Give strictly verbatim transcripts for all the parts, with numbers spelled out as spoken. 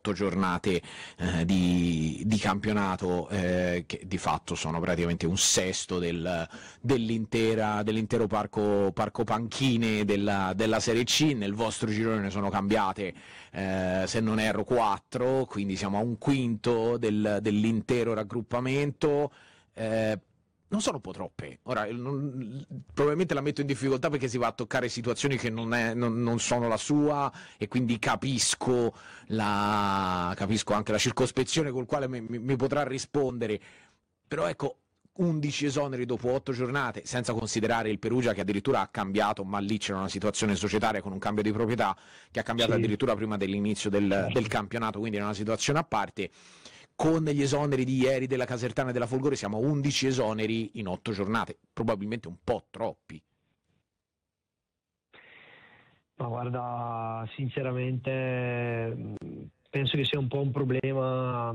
otto giornate eh, di, di campionato, eh, che di fatto sono praticamente un sesto del, dell'intera, dell'intero parco, parco panchine della, della Serie C. Nel vostro girone ne sono cambiate, eh, se non erro, quattro, quindi siamo a un quinto del, dell'intero raggruppamento. Eh, non sono un po' troppe. Ora, non, probabilmente la metto in difficoltà perché si va a toccare situazioni che non, è, non, non sono la sua, e quindi capisco, la, capisco anche la circospezione col quale mi, mi, mi potrà rispondere. Però ecco, undici esoneri dopo otto giornate, senza considerare il Perugia che addirittura ha cambiato, ma lì c'era una situazione societaria con un cambio di proprietà che ha cambiato, sì, addirittura prima dell'inizio del, del campionato, quindi è una situazione a parte. Con gli esoneri di ieri della Casertana e della Folgore siamo a undici esoneri in otto giornate, probabilmente un po' troppi. Ma guarda, sinceramente penso che sia un po' un problema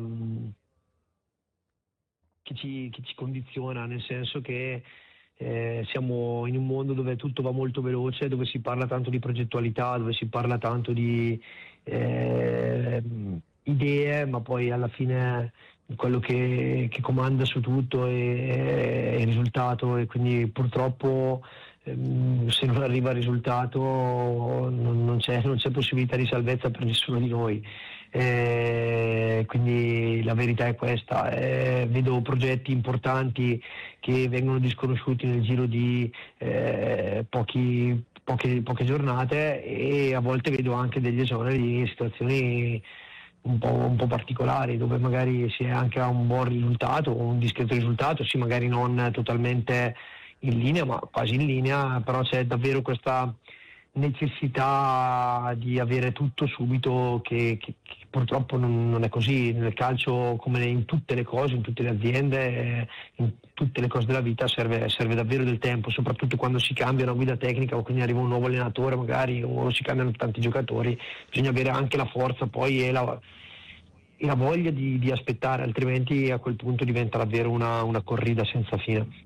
che ci, che ci condiziona, nel senso che eh, siamo in un mondo dove tutto va molto veloce, dove si parla tanto di progettualità, dove si parla tanto di eh, idee, ma poi alla fine quello che, che comanda su tutto è, è il risultato, e quindi purtroppo ehm, se non arriva il risultato non, non, c'è, non c'è possibilità di salvezza per nessuno di noi. Eh, quindi la verità è questa, eh, vedo progetti importanti che vengono disconosciuti nel giro di eh, pochi, poche, poche giornate, e a volte vedo anche degli esoneri in situazioni un po', un po' particolari, dove magari si è anche a un buon risultato, un discreto risultato, sì, magari non totalmente in linea, ma quasi in linea, però c'è davvero questa necessità di avere tutto subito, che, che, che purtroppo non, non è così. Nel calcio, come in tutte le cose, in tutte le aziende, in tutte le cose della vita, serve, serve davvero del tempo, soprattutto quando si cambia una guida tecnica o quindi arriva un nuovo allenatore magari, o si cambiano tanti giocatori. Bisogna avere anche la forza poi e la, e la voglia di, di aspettare, altrimenti a quel punto diventa davvero una, una corrida senza fine.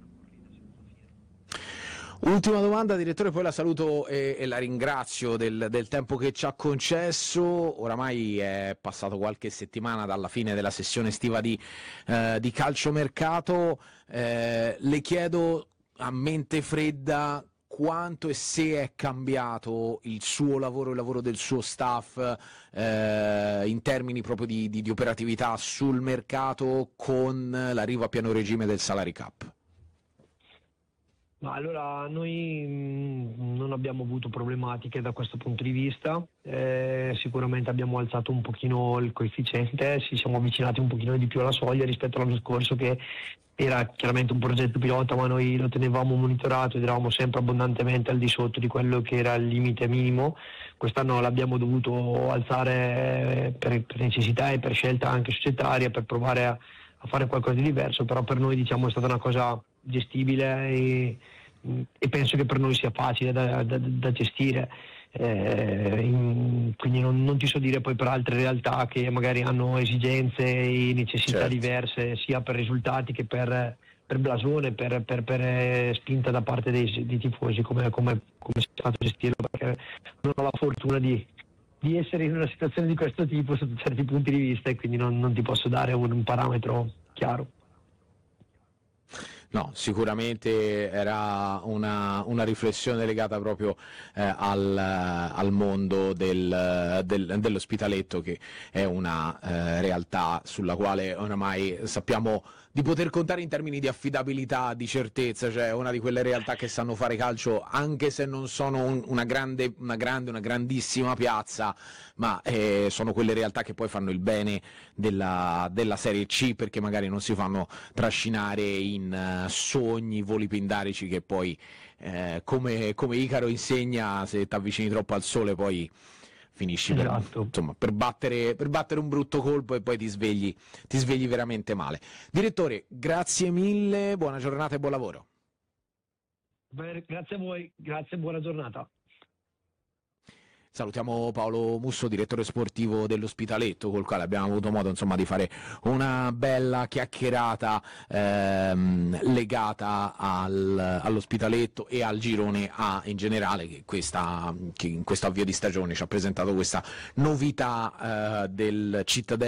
Ultima domanda, direttore, poi la saluto e, e la ringrazio del, del tempo che ci ha concesso. Oramai è passato qualche settimana dalla fine della sessione estiva di, eh, di calciomercato. Eh, le chiedo a mente fredda quanto e se è cambiato il suo lavoro, il lavoro del suo staff, eh, in termini proprio di, di, di operatività sul mercato, con l'arrivo a pieno regime del Salary Cap. Ma allora noi mh, non abbiamo avuto problematiche da questo punto di vista, eh, sicuramente abbiamo alzato un pochino il coefficiente, ci siamo avvicinati un pochino di più alla soglia rispetto all'anno scorso, che era chiaramente un progetto pilota, ma noi lo tenevamo monitorato ed eravamo sempre abbondantemente al di sotto di quello che era il limite minimo. Quest'anno l'abbiamo dovuto alzare per, per necessità e per scelta anche societaria, per provare a, a fare qualcosa di diverso, però per noi, diciamo, è stata una cosa gestibile e, e penso che per noi sia facile da, da, da gestire, eh, in, quindi non, non ti so dire poi per altre realtà che magari hanno esigenze e necessità, certo, diverse, sia per risultati che per, per blasone, per, per, per spinta da parte dei, dei tifosi, come, come, come si è stato gestirlo, perché non ho la fortuna di di essere in una situazione di questo tipo sotto certi punti di vista, e quindi non, non ti posso dare un, un parametro chiaro. No, sicuramente era una, una riflessione legata proprio eh, al, al mondo del, del, dell'ospitaletto, che è una eh, realtà sulla quale oramai sappiamo di poter contare in termini di affidabilità, di certezza, cioè una di quelle realtà che sanno fare calcio anche se non sono un, una grande, una grande, una grandissima piazza, ma eh, sono quelle realtà che poi fanno il bene della, della Serie C, perché magari non si fanno trascinare in uh, sogni, voli pindarici che poi, eh, come, come Icaro insegna, se ti avvicini troppo al sole poi finisci, esatto, per, insomma, per battere, per battere un brutto colpo e poi ti svegli, ti svegli veramente male. Direttore, grazie mille, buona giornata e buon lavoro. Beh, grazie a voi, grazie e buona giornata. Salutiamo Paolo Musso, direttore sportivo dell'Ospitaletto, col quale abbiamo avuto modo insomma di fare una bella chiacchierata ehm, legata al, all'Ospitaletto e al girone A in generale, che, questa, che in questo avvio di stagione ci ha presentato questa novità eh, del Cittadella